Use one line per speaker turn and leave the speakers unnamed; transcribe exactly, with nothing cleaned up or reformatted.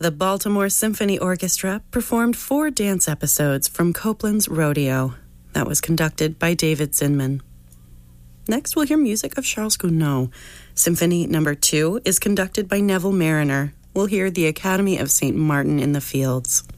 The Baltimore Symphony Orchestra performed four dance episodes from Copland's Rodeo. That was conducted by David Zinman. Next, we'll hear music of Charles Gounod. Symphony Number Two is conducted by Neville Marriner. We'll hear the Academy of Saint Martin in the Fields.